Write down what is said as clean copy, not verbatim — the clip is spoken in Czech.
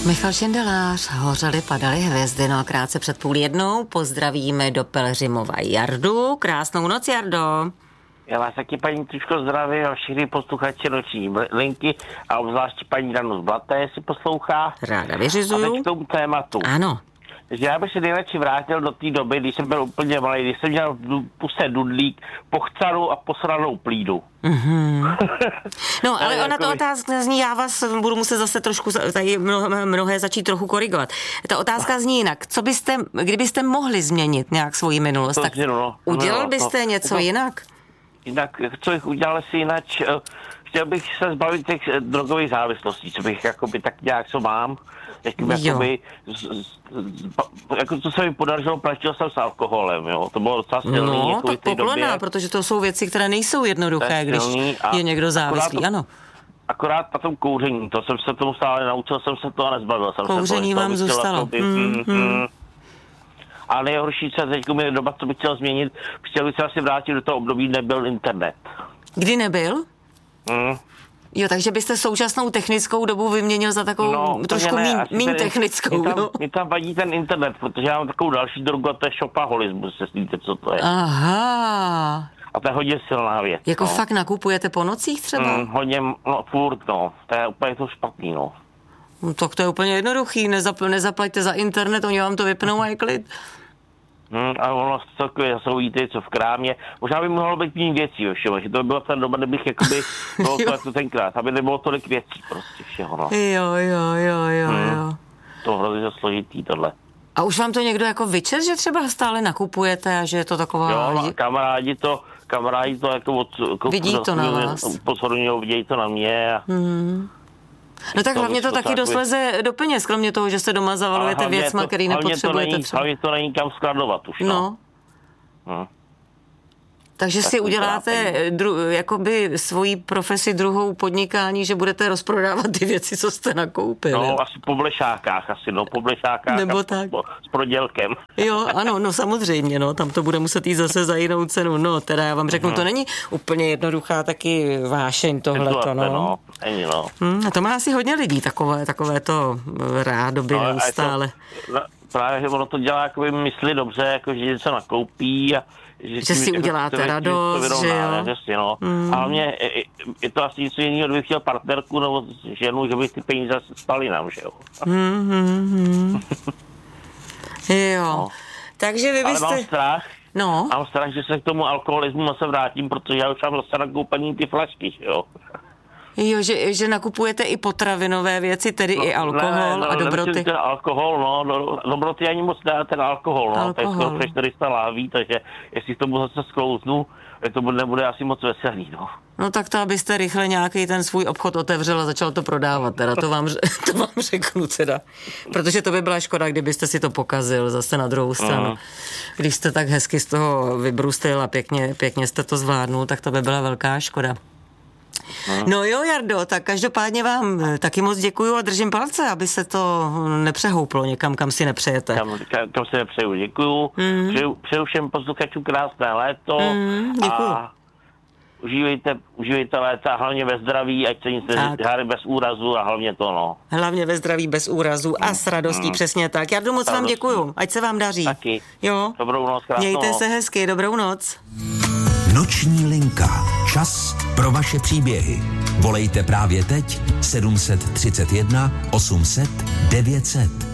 Michal Šindelář, hořely, padaly hvězdy, no a krátce před 12:30 pozdravíme do Pelhřimova Jardu. Krásnou noc, Jardo. Já vás taky, paní Tričko, zdravím a všichni posluchači noční linky a obzvláště paní Danu z Blaté, jestli poslouchá. Ráda vyřizuju. A teď k tomu tématu. Ano. Takže já bych se nejradši vrátil do té doby, když jsem byl úplně malý, když jsem měl v puse dudlík, pochcanou a posranou plídu. Mm-hmm. No, ale ona to otázka zní, já vás budu muset zase trošku tady mnohé začít trochu korigovat. Ta otázka zní jinak. Co byste, kdybyste mohli změnit nějak svoji minulost, tak udělal byste něco jinak? Jinak, co bych udělal si jinak, chtěl bych se zbavit těch drogových závislostí, co bych jakoby tak nějak co mám, jakoby, jako to se mi podařilo, praštil jsem s alkoholem, jo, to bylo docela silný. No, tak poklona, protože to jsou věci, které nejsou jednoduché, když je někdo závislý, ano. Akorát na tom kouření, to jsem se tomu stále naučil, jsem se to a nezbavil jsem kouření se to. Vám zůstalo. A nejhorší, co teď mi doba, co bych chtěl změnit, chtěl bych se asi vrátit do toho období, nebyl internet. Kdy nebyl? Jo, takže byste současnou technickou dobu vyměnil za takovou trošku míň technickou. Mě tam vadí ten internet, protože já mám takovou další drogu a to je šopaholismus, se víte, co to je. Aha. A to je hodně silná věc. Jako fakt nakupujete po nocích třeba? Hodně, furt, to je úplně to špatný, no. No tak to je úplně jednoduchý, nezaplaťte za internet, oni vám to vypnou a je klid. A ono celkově jsou ty, co v krámě. Možná by mohlo být méně věcí, že to by byla ta doba, kdybych jakoby bylo to jako tenkrát, aby nebylo tolik věcí prostě všeho, no. Jo. To hrozně složitý tohle. A už vám to někdo jako vyčet, že třeba stále nakupujete a že je to taková... Jo, kamarádi to jako vidí to na vás. Pozorují, vidějí to na mě. No tak hlavně to taky dosleze do peněz, kromě toho, že se doma zavalujete věcma, který nepotřebujete třeba. Hlavně to není kam skladovat už, no. Takže tak si uděláte jakoby svoji profesi druhou podnikání, že budete rozprodávat ty věci, co jste nakoupili. No, asi po blešákách, Nebo tak. S prodělkem. Jo, ano, no samozřejmě, no, tam to bude muset jít zase za jinou cenu. No, teda já vám řeknu, to není úplně jednoduchá taky vášeň tohleto, no. Není, no. A to má asi hodně lidí, takové to rádoby neustále. Právě, že ono to dělá, jako by mysli dobře, jako že něco nakoupí a že si uděláte radost, že jo. A hlavně je to asi něco jiného, kdybych chtěl partnerku nebo ženu, že bych ty peníze spali nám, že jo. Jo. No. Takže vy byste... Ale mám strach. No. Mám strach, že se k tomu alkoholismu se vrátím, protože já už mám zase nakoupaný ty flašky, že jo. Jo, že nakupujete i potravinové věci, tedy i alkohol a dobroty. Alkohol, dobroty ani moc ne, ten alkohol. To je skoro přes 400 láví, takže jestli k tomu zase sklouznu, to nebude asi moc veselý, no. No tak to, abyste rychle nějaký ten svůj obchod otevřel a začal to prodávat, teda to vám řeknu teda. Protože to by byla škoda, kdybyste si to pokazil zase na druhou stranu. Když jste tak hezky z toho vybrustil a pěkně jste to zvládnul, tak to by byla velká škoda. No jo, Jardo, tak každopádně vám taky moc děkuju a držím palce, aby se to nepřehouplo někam, kam si nepřejete. Kam si nepřeju, děkuju. Přeju všem posluchačům krásné léto. Děkuju. A užívejte léta a hlavně ve zdraví, ať se nic neháry bez úrazu a hlavně to, no. Hlavně ve zdraví bez úrazu a s radostí, přesně tak. Jardo, moc vám děkuju, ať se vám daří. Taky. Jo. Dobrou noc, krásnou Mějte noc. se hezky, dobrou noc. Noční linka. Čas pro vaše příběhy. Volejte právě teď 731 800 900.